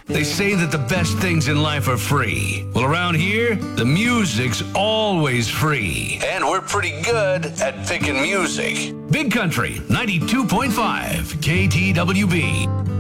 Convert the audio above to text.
They say that the best things in life are free. Well, around here, the music's always free. And we're pretty good at picking music. Big Country, 92.5 KTWB.